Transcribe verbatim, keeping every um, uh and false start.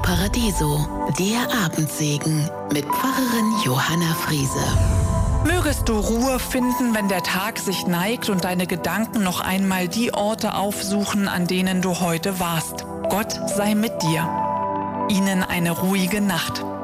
Paradiso, der Abendsegen mit Pfarrerin Johanna Friese. Mögest du Ruhe finden, wenn der Tag sich neigt und deine Gedanken noch einmal die Orte aufsuchen, an denen du heute warst. Gott sei mit dir. Ihnen eine ruhige Nacht.